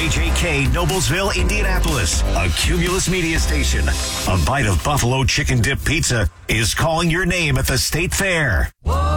KJJK, Noblesville, Indianapolis, a Cumulus media station. A bite of buffalo chicken dip pizza is calling your name at the State Fair.